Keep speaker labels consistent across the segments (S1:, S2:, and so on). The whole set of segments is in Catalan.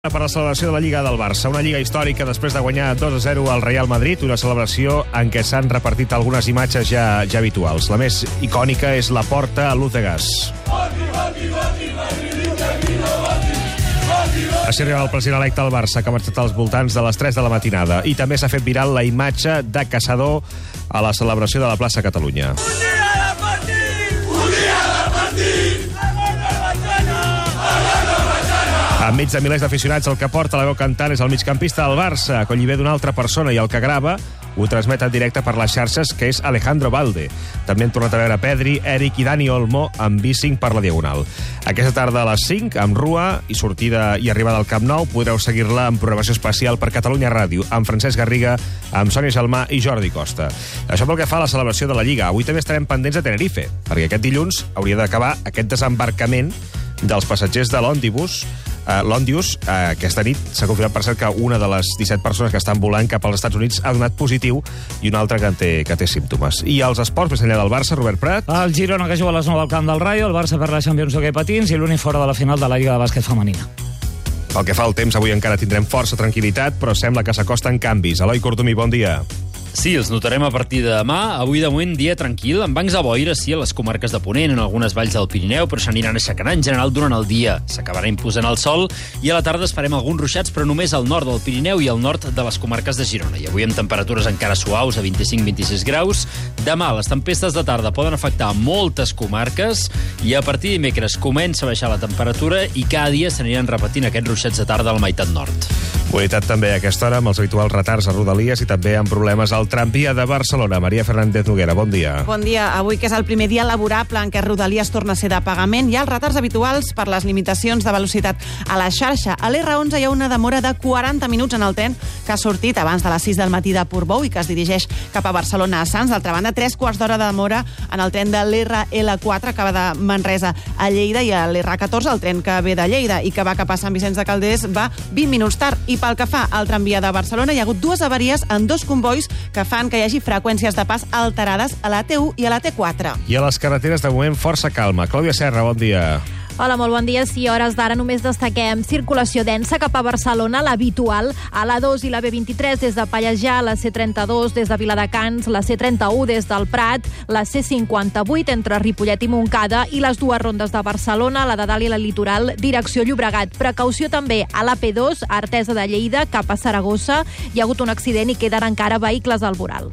S1: Per la celebració de la Lliga del Barça, una Lliga històrica després de guanyar 2-0 al Real Madrid, una celebració en què s'han repartit algunes imatges ja habituals. La més icònica és la porta a Luz de Gas. Així arriba el president electe del Barça, que ha marxat als voltants de les 3 de la matinada. I també s'ha fet viral la imatge de Caçador a la celebració de la plaça Catalunya. Enmig de milers d'aficionats, el que porta la veu cantant és el migcampista del Barça, colliver d'una altra persona, i el que grava ho transmet en directe per les xarxes, que és Alejandro Valde. També hem tornat a veure Pedri, Eric i Dani Olmo amb bicing per la Diagonal. Aquesta tarda a les 5, amb Rua i sortida i arribada al Camp Nou, podreu seguir-la en programació especial per Catalunya Ràdio, amb Francesc Garriga, amb Sònia Salmà i Jordi Costa. Això pel que fa a la celebració de la Lliga. Avui també estarem pendents a Tenerife, perquè aquest dilluns hauria d'acabar aquest desembarcament dels passatgers de l'Òndius. Aquesta nit s'ha confirmat, per cert, que una de les 17 persones que estan volant cap als Estats Units ha donat positiu i una altra que té símptomes. I els esports, més enllà del Barça, Robert Prat.
S2: El Girona, que juga a les 9 al camp del Rayo, el Barça per la Champions d'hoquei patins i l'únic fora de la final de la Lliga de bàsquet femenina.
S1: Pel que fa al temps, avui encara tindrem força tranquil·litat, però sembla que s'acosten canvis. Eloi Cortomí, bon dia.
S3: Sí, els notarem a partir de demà. Avui, de moment, dia tranquil, amb bancs de boira, sí, a les comarques de Ponent, en algunes valls del Pirineu, però s'aniran aixecant en general durant el dia. S'acabarà imposant el sol i a la tarda es farem alguns ruixats, però només al nord del Pirineu i al nord de les comarques de Girona. I avui amb temperatures encara suaus, a 25-26 graus. Demà, les tempestes de tarda poden afectar moltes comarques i a partir de dimecres comença a baixar la temperatura i cada dia s'aniran repetint aquests ruixats de tarda a la meitat nord.
S1: Mobilitat també a aquesta hora, amb els habituals retards a Rodalies i també amb problemes al tramvia de Barcelona. Maria Fernández Noguera, bon dia.
S4: Bon dia. Avui, que és el primer dia laborable en què Rodalies torna a ser de pagament, hi ha els retards habituals per les limitacions de velocitat a la xarxa. A l'R11 hi ha una demora de 40 minuts en el tren que ha sortit abans de les 6 del matí de Portbou i que es dirigeix cap a Barcelona a Sants. D'altra banda, 3 quarts d'hora de demora en el tren de l'RL4 que va de Manresa a Lleida, i a l'R14, el tren que ve de Lleida i que va cap a Sant Vicenç de Calders, va 20 minuts tard. I pel que fa al tramvia de Barcelona, hi ha hagut 2 avaries en 2 convois que fan que hi hagi freqüències de pas alterades a la T1 i a la T4.
S1: I a les carreteres, de moment, força calma. Clàudia Serra, bon dia.
S5: Hola, molt bon dia. Sí, hores d'ara només destaquem circulació densa cap a Barcelona, l'habitual, a l'A2 i la B23 des de Pallejà, la C32 des de Viladecans, la C31 des del Prat, la C58 entre Ripollet i Montcada i les 2 rondes de Barcelona, la de Dalt i la Litoral, direcció Llobregat. Precaució també a la P2, a Artesa de Lleida, cap a Saragossa. Hi ha hagut un accident i queden encara vehicles al voral.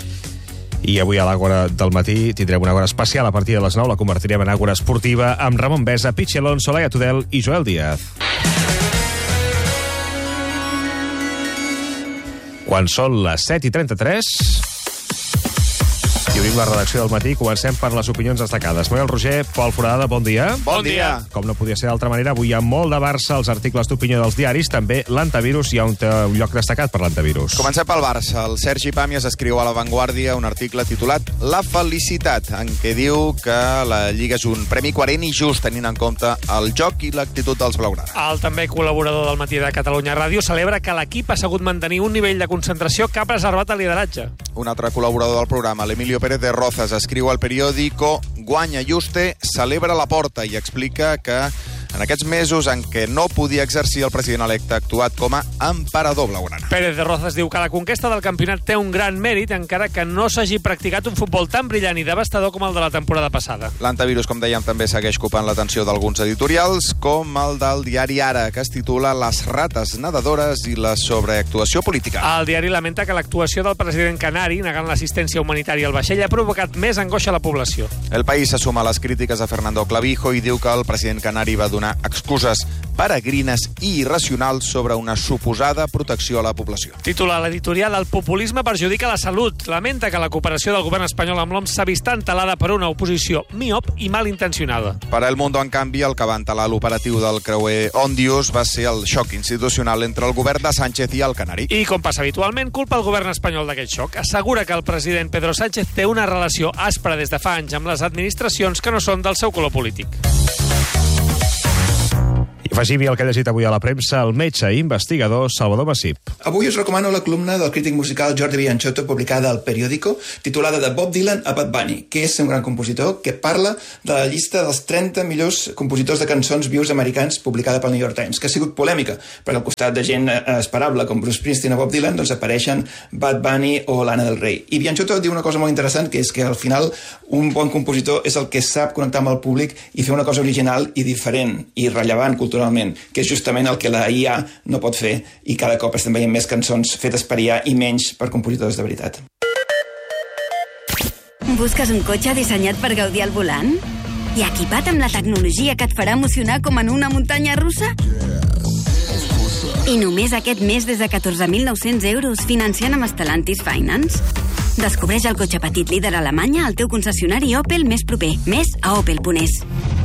S1: I avui a l'Àgora del matí tindrem una hora especial. A partir de les 9 la convertirem en Àgora esportiva amb Ramon Besa, Pichi Alonso, Laia Tudel i Joel Díaz. Quan són les 7:33... i obrim la redacció del matí. Comencem per les opinions destacades. Manuel Roger, Pol Foradada, bon dia.
S6: Bon dia.
S1: Com no podia ser d'altra manera, avui hi ha molt de Barça, els articles d'opinió dels diaris, també l'antivirus. Hi ha un lloc destacat per l'antivirus.
S6: Comencem pel Barça. El Sergi Pàmies escriu a La Vanguardia un article titulat La felicitat, en què diu que la Lliga és un premi coherent i just, tenint en compte el joc i l'actitud dels blaugrana.
S7: El també col·laborador del Matí de Catalunya Ràdio celebra que l'equip ha sabut mantenir un nivell de concentració que ha preservat el lideratge.
S6: Un altre col·laborador del programa, l'Emilio Pérez de Rozas, escriu al periòdico Guanya Juste, celebra la porta i explica que en aquests mesos en què no podia exercir, el president electe ha actuat com a emperador blaugrana.
S7: Pérez de Rozas diu que la conquesta del campionat té un gran mèrit, encara que no s'hagi practicat un futbol tan brillant i devastador com el de la temporada passada.
S6: L'antivirus, com dèiem, també segueix copant l'atenció d'alguns editorials, com el del diari Ara, que es titula Les rates nedadores i la sobreactuació política.
S7: El diari lamenta que l'actuació del president canari, negant l'assistència humanitària al vaixell, ha provocat més angoixa a la població.
S6: El País s'assuma a les crítiques a Fernando Clavijo i diu que el president canari va donar excuses peregrines i irracionals sobre una suposada protecció a la població.
S7: Titula l'editorial El populisme perjudica la salut. Lamenta que la cooperació del govern espanyol amb l'OMS s'ha vist entelada per una oposició miop i malintencionada.
S6: Per El Mundo, en canvi, el que va entelar l'operatiu del creuer Òndius va ser el xoc institucional entre el govern de Sánchez i el canari.
S7: I, com passa habitualment, culpa el govern espanyol d'aquest xoc. Assegura que el president Pedro Sánchez té una relació aspra des de fa anys amb les administracions que no són del seu color polític.
S1: Afegim-hi el que ha llegit avui a la premsa el metge i investigador Salvador Massip.
S8: Avui us recomano la columna del crític musical Jordi Bianciotto publicada al Periódico, titulada de Bob Dylan a Bad Bunny, que és un gran compositor que parla de la llista dels 30 millors compositors de cançons vius americans publicada pel New York Times, que ha sigut polèmica, perquè al costat de gent esperable com Bruce Springsteen o Bob Dylan doncs apareixen Bad Bunny o Lana Del Rey. I Bianciotto diu una cosa molt interessant, que és que al final un bon compositor és el que sap connectar amb el públic i fer una cosa original i diferent i rellevant culturalment, que és justament el que la IA no pot fer, i cada cop estem veient més cançons fetes per IA i menys per compositors de veritat.
S9: Busques un cotxe dissenyat per gaudir al volant? I equipat amb la tecnologia que et farà emocionar com en una muntanya russa? I només aquest mes des de 14.900 euros financiant amb Stellantis Finance? Descobreix el cotxe petit líder a Alemanya al teu concessionari Opel més proper. Més a opel.es.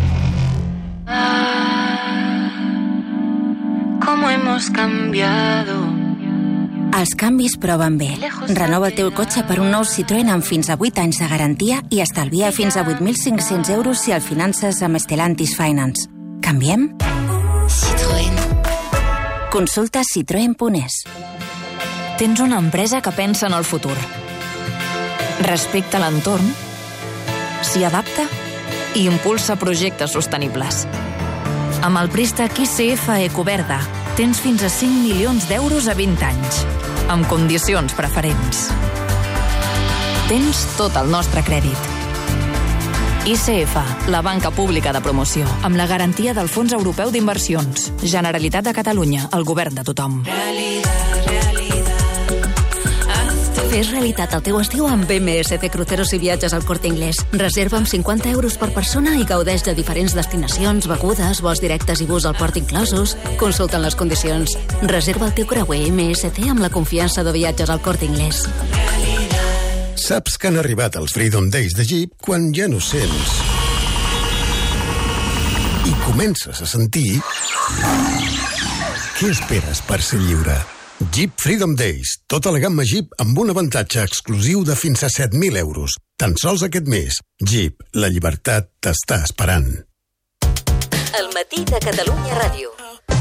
S10: ¿Cómo hemos cambiado?
S9: Els canvis proven bé. Renova el teu cotxe per un nou Citroën amb fins a 8 anys de garantia i estalvia fins a 8.500 euros si el finances amb Stellantis Finance. Canviem?
S10: Citroën.
S9: Consulta citroen.es.
S11: Tens una empresa que pensa en el futur. Respecta l'entorn, s'hi adapta i impulsa projectes sostenibles. Amb el préstec ICF Ecoverda tens fins a 5 milions d'euros a 20 anys, amb condicions preferents. Tens tot el nostre crèdit. ICF, la banca pública de promoció, amb la garantia del Fons Europeu d'Inversions. Generalitat de Catalunya, el govern de tothom.
S9: Fes realitat el teu estiu amb MSC Cruceros i Viatges al Corte Inglés. Reserva amb 50 euros per persona i gaudeix de diferents destinacions, begudes, vols directes i bus al port inclosos. Consulta'n les condicions. Reserva el teu creuer MSC amb la confiança de Viatges al Corte Inglés.
S12: Saps que han arribat els Freedom Days de Jeep quan ja no sents i comences a sentir què esperes per ser lliure. Jeep Freedom Days. Tota la gamma Jeep amb un avantatge exclusiu de fins a 7.000 euros. Tan sols aquest mes. Jeep, la llibertat t'està esperant.
S13: El matí de Catalunya Ràdio.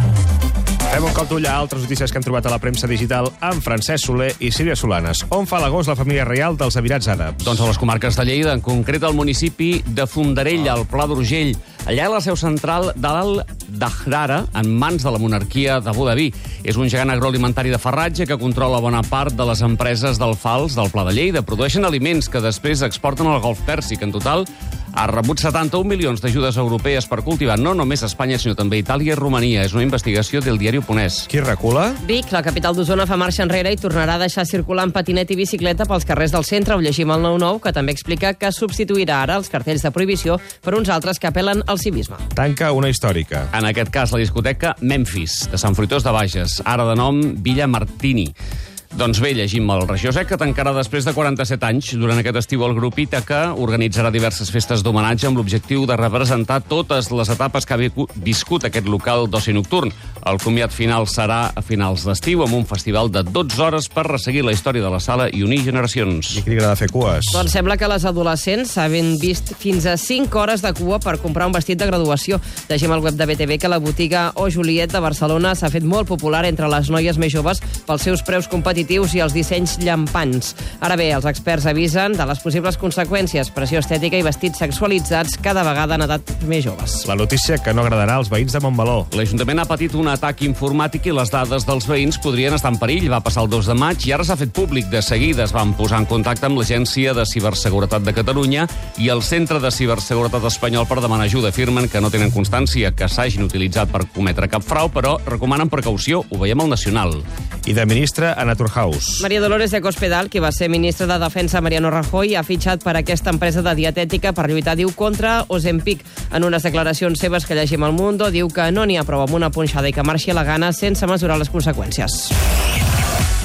S1: Fem un cop d'ull a altres notícies que han trobat a la premsa digital amb Francesc Soler i Sílvia Solanes. On fa l'agost la família reial dels Emirats Àrabs?
S14: Doncs a les comarques de Lleida, en concret al municipi de Fondarell, al Pla d'Urgell. Allà hi ha la seu central d'Al Dahrar, en mans de la monarquia d'Abu Dhabi. És un gegant agroalimentari de farratge que controla bona part de les empreses d'alfals del Pla de Lleida. Produeixen aliments que després exporten al Golf Pèrsic. En total, ha rebut 71 milions d'ajudes europees per cultivar no només Espanya, sinó també Itàlia i Romania. És una investigació del diari Ponès.
S1: Qui recula?
S15: Vic, la capital d'Osona, fa marxa enrere i tornarà a deixar circular en patinet i bicicleta pels carrers del centre. Ho llegim al 9-9, que també explica que substituirà ara els cartells de prohibició per uns altres que apel·len al civisme.
S1: Tanca una històrica.
S14: En aquest cas, la discoteca Memphis, de Sant Fruitós de Bages, ara de nom Villa Martini. Doncs bé, llegim el Regió Sec, que tancarà després de 47 anys. Durant aquest estiu el grup Ítaca organitzarà diverses festes d'homenatge amb l'objectiu de representar totes les etapes que ha viscut aquest local d'oci nocturn. El comiat final serà a finals d'estiu amb un festival de 12 hores per resseguir la història de la sala i unir generacions.
S1: I qui li agrada fer cues?
S15: Doncs sembla que les adolescents han vist fins a 5 hores de cua per comprar un vestit de graduació. Llegim al web de BTV que la botiga O Juliet de Barcelona s'ha fet molt popular entre les noies més joves pels seus preus competitius i els dissenys llampants. Ara bé, els experts avisen de les possibles conseqüències, pressió estètica i vestits sexualitzats cada vegada en edat més joves.
S1: La notícia que no agradarà als veïns de Montmeló.
S14: L'Ajuntament ha patit un atac informàtic i les dades dels veïns podrien estar en perill. Va passar el 2 de maig i ara s'ha fet públic. De seguida es van posar en contacte amb l'Agència de Ciberseguretat de Catalunya i el Centre de Ciberseguretat Espanyol per demanar ajuda. Afirmen que no tenen constància que s'hagin utilitzat per cometre cap frau, però recomanen precaució. Ho veiem al Nacional.
S1: I de ministre a Naturhaus.
S15: María Dolores de Cospedal, qui va ser ministre de Defensa Mariano Rajoy, ha fitxat per aquesta empresa de dietètica per lluitar, diu, contra Ozempic. En unes declaracions seves que llegim al Mundo, diu que no n'hi ha prou amb una punxada i que marxi a la gana sense mesurar les conseqüències.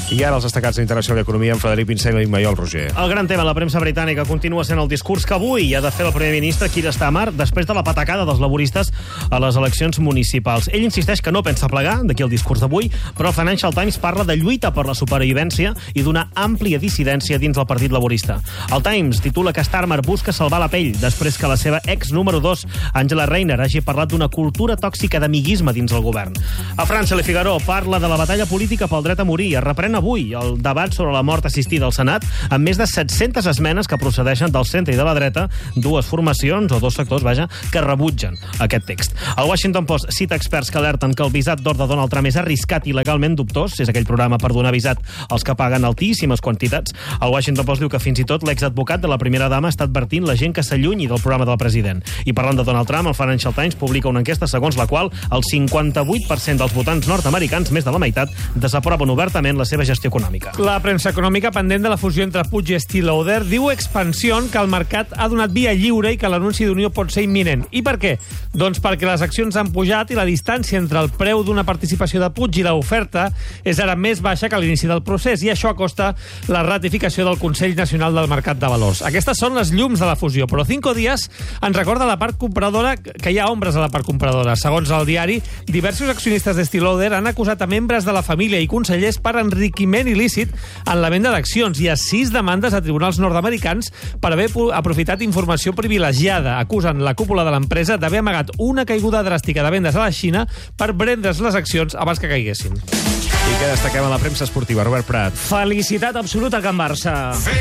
S1: I ara els destacats d'internacional i economia amb Frederic Pinsent i Maiol Roger.
S16: El gran tema, la premsa britànica continua sent el discurs que avui ha de fer el primer ministre Keir Starmer després de la patacada dels laboristes a les eleccions municipals. Ell insisteix que no pensa plegar, d'aquí el discurs d'avui, però el Financial Times parla de lluita per la supervivència i d'una àmplia dissidència dins del Partit Laborista. El Times titula que Starmer busca salvar la pell després que la seva ex número 2, Angela Rayner, hagi parlat d'una cultura tòxica d'amiguisme dins el govern. A França, Le Figaro parla de la batalla política pel dret a morir. Es reprèn avui el debat sobre la mort assistida al Senat amb més de 700 esmenes que procedeixen del centre i de la dreta, dues formacions o dos sectors, que rebutgen aquest text. El Washington Post cita experts que alerten que el visat d'or de Donald Trump és arriscat i legalment dubtós, és aquell programa per donar visat als que paguen altíssimes quantitats. El Washington Post diu que fins i tot l'exadvocat de la primera dama està advertint la gent que s'allunyi del programa del president. I parlant de Donald Trump, el Financial Times publica una enquesta segons la qual el 58% dels votants nord-americans, més de la meitat, desaproven obertament la seva gestió econòmica.
S7: La premsa econòmica, pendent de la fusió entre Puig i Estée Lauder, diu Expansión que el mercat ha donat via lliure i que l'anunci d'unió pot ser imminent. I per què? Doncs perquè les accions han pujat i la distància entre el preu d'una participació de Puig i l'oferta és ara més baixa que a l'inici del procés, i això acosta la ratificació del Consell Nacional del Mercat de Valors. Aquestes són les llums de la fusió, però 5 dies ens recorda la part compradora, que hi ha ombres a la part compradora. Segons el diari, diversos accionistes d'Estée Lauder han acusat a membres de la família i consellers per enriquiment il·lícit en la venda d'accions i a 6 demandes a tribunals nord-americans per haver aprofitat informació privilegiada. Acusen la cúpula de l'empresa d'haver amagat una caiguda dràstica de vendes a la Xina per vendre's les accions abans que caiguessin.
S1: I què destaquem a la premsa esportiva, Robert Prat?
S2: Felicitat absoluta a Can Barça.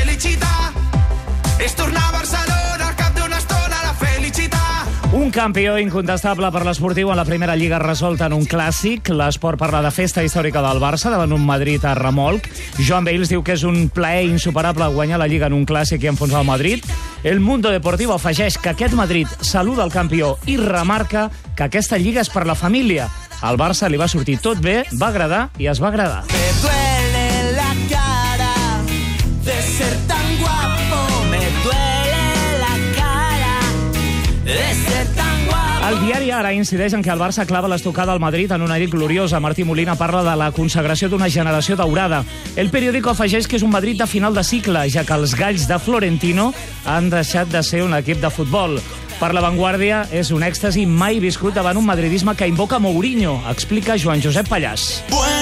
S17: Felicitat és tornar a Barcelona al cap d'una estona, la felicitat.
S2: Un campió incontestable per l'Esportiu en la primera lliga resolta en un clàssic. L'Esport parla de festa històrica del Barça davant un Madrid a remolc. Joan Bales diu que és un plaer insuperable guanyar la Lliga en un clàssic i enfonsar el Madrid. El Mundo Deportivo afegeix que aquest Madrid saluda el campió i remarca que aquesta Lliga és per la família. Al Barça li va sortir tot bé, va agradar i es va agradar.
S17: Me duele la cara de ser tan guapo, me duele la cara de ser tan guapo.
S2: El diari Ara incideix en que el Barça clava l'estocada al Madrid en una nit gloriosa. Martí Molina parla de la consagració d'una generació daurada. El periòdico afegeix que és un Madrid de final de cicle, ja que els galls de Florentino han deixat de ser un equip de futbol. Per La Vanguardia, és un èxtasi mai viscut davant un madridisme que invoca Mourinho, explica Joan Josep Pallàs.